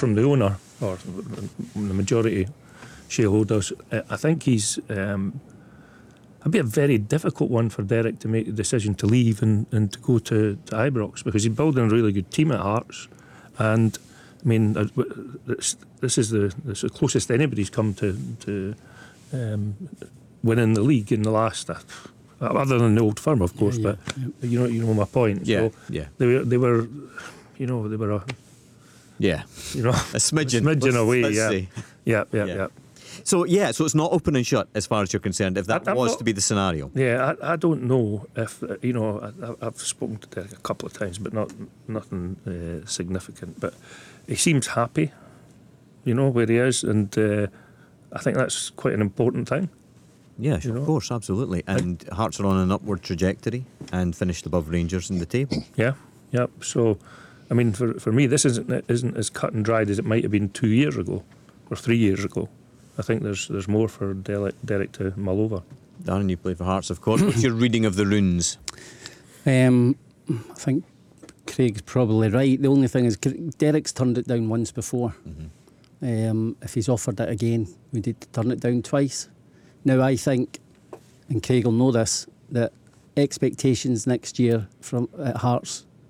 from the owner or the majority shareholders, I think he's it'd be a very difficult one for Derek to make the decision to leave and to go to Ibrox, because he's building a really good team at Hearts, and I mean this is the closest anybody's come to winning the league in the last. Other than the Old Firm, of course, but you know my point. Yeah, so yeah. They were, they were a smidgen away. Let's Yeah. see. Yeah. So it's not open and shut as far as you're concerned. If that was to be the scenario, I don't know if I've spoken to Derek a couple of times, but nothing significant. But he seems happy, where he is, and I think that's quite an important thing. Yeah, of course, absolutely. And Hearts are on an upward trajectory and finished above Rangers in the table. Yeah. So, I mean, for me, this isn't as cut and dried as it might have been 2 years ago or 3 years ago. I think there's more for Derek to mull over. Darren, you play for Hearts, of course. What's your reading of the runes? I think Craig's probably right. The only thing is Derek's turned it down once before. Mm-hmm. If he's offered it again, we need to turn it down twice. Now I think, and Craig will know this, that expectations next year at Hearts